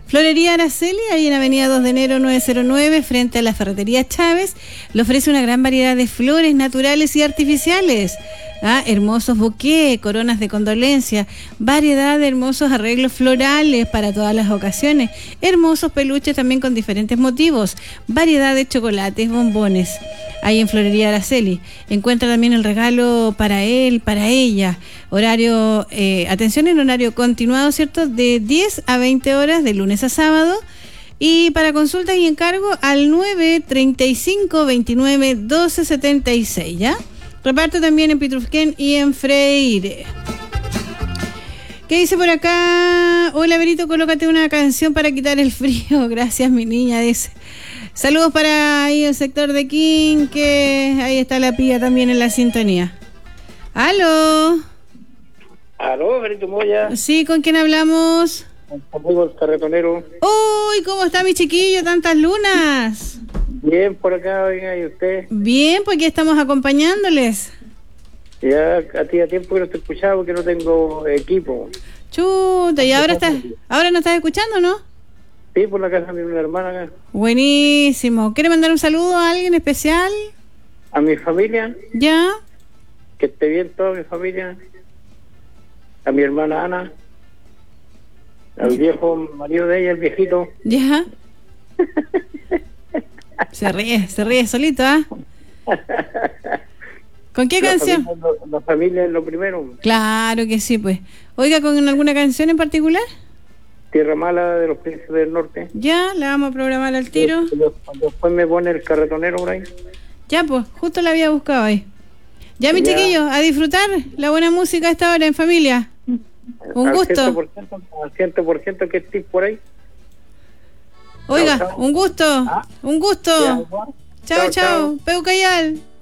Florería Araceli, ahí en Avenida 2 de Enero 909, frente a la Ferretería Chávez, le ofrece una gran variedad de flores naturales y artificiales. Hermosos buqués, coronas de condolencia, variedad de hermosos arreglos florales para todas las ocasiones, hermosos peluches también con diferentes motivos, variedad de chocolates, bombones. Ahí en Florería Araceli encuentra también el regalo para él, para ella. Horario, atención, en horario continuado, ¿cierto? De 10 a 20 horas de lunes a sábado. Y para consultas y encargo al 935 29 12 76, ¿ya? Reparto también en Pitrufquén y en Freire. ¿Qué dice por acá? Hola, Berito, colócate una canción para quitar el frío. Gracias, mi niña, dice. Saludos para ahí el sector de King, que ahí está la pía también en la sintonía. ¡Aló! ¿Aló, Berito Moya? Sí, ¿con quién hablamos? Conmigo el carretonero. ¡Uy! ¿Cómo está mi chiquillo? ¡Tantas lunas! Bien, por acá, oiga, ¿y usted? Bien, pues aquí estamos acompañándoles. Ya hacía tiempo que no te escuchaba porque no tengo equipo. Chuta, ¿y ahora no estás escuchando, no? Sí, por la casa de una hermana acá. Buenísimo. ¿Quiere mandar un saludo a alguien especial? A mi familia. ¿Ya? Que esté bien toda mi familia. A mi hermana Ana. Al viejo marido de ella, el viejito. ¿Ya? Se ríe solito, ¿ah? ¿Con qué canción? La familia es lo primero. Claro que sí, pues. Oiga, ¿con alguna canción en particular? Tierra Mala de los Príncipes del Norte. Ya, la vamos a programar al tiro. Después me pone el carretonero por ahí. Ya, pues, justo la había buscado ahí. Ya, mi chiquillo, a disfrutar la buena música a esta hora en familia. Un gusto. Al 100% que estés por ahí. Oiga, chao. un gusto. Un gusto. Ya, Chao, chao. Peucayal.